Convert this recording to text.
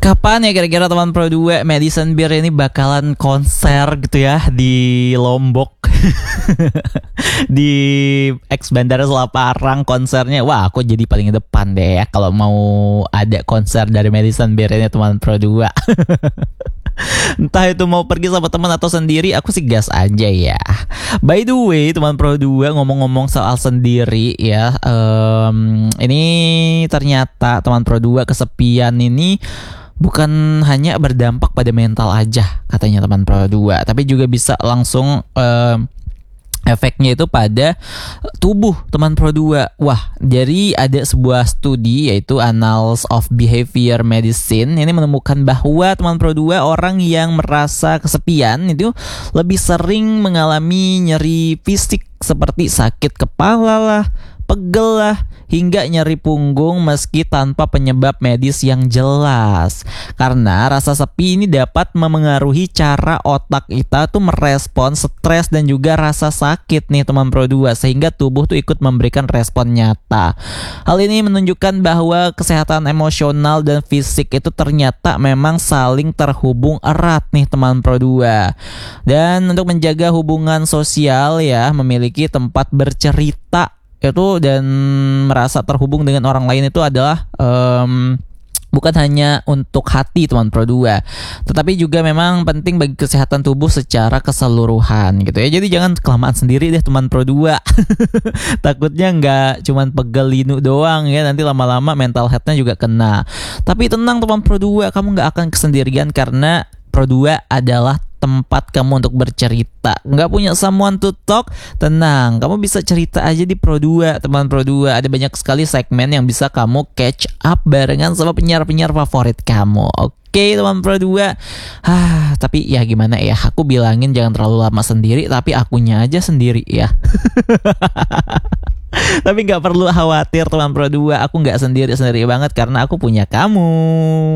Kapan ya kira-kira teman Pro 2 Madison Beer ini bakalan konser gitu ya di Lombok? Di ex Bandara Selaparang konsernya. Wah, aku jadi paling depan deh ya kalau mau ada konser dari Madison Beer ini teman Pro 2. Entah itu mau pergi sama teman atau sendiri, aku sih gas aja ya. By the way, teman Pro 2 ngomong-ngomong soal sendiri ya, ini ternyata teman Pro 2 kesepian ini bukan hanya berdampak pada mental aja katanya teman Pro 2, tapi juga bisa langsung efeknya itu pada tubuh teman Pro 2. Wah, jadi ada sebuah studi yaitu Annals of Behavior Medicine ini menemukan bahwa teman Pro 2 orang yang merasa kesepian itu lebih sering mengalami nyeri fisik seperti sakit kepala lah, pegel lah, hingga nyeri punggung meski tanpa penyebab medis yang jelas. Karena rasa sepi ini dapat memengaruhi cara otak kita tuh merespon stres dan juga rasa sakit nih teman Pro 2, sehingga tubuh tuh ikut memberikan respon nyata. Hal ini menunjukkan bahwa kesehatan emosional dan fisik itu ternyata memang saling terhubung erat nih teman Pro 2. Dan untuk menjaga hubungan sosial ya, memiliki tempat bercerita itu dan merasa terhubung dengan orang lain itu adalah bukan hanya untuk hati teman Pro 2, tetapi juga memang penting bagi kesehatan tubuh secara keseluruhan gitu ya. Jadi jangan kelamaan sendiri deh teman Pro 2. Takutnya nggak cuman pegel linu doang ya, nanti lama-lama mental health-nya juga kena. Tapi tenang teman Pro 2, kamu nggak akan kesendirian karena Pro 2 adalah tempat kamu untuk bercerita. Nggak punya someone to talk? Tenang, kamu bisa cerita aja di Pro 2, teman Pro 2. Ada banyak sekali segmen yang bisa kamu catch up barengan sama penyiar-penyiar favorit kamu. Oke, teman Pro 2. Tapi ya gimana ya, aku bilangin jangan terlalu lama sendiri, tapi akunya aja sendiri ya. Tapi nggak perlu khawatir teman Pro 2, aku nggak sendiri banget karena aku punya kamu.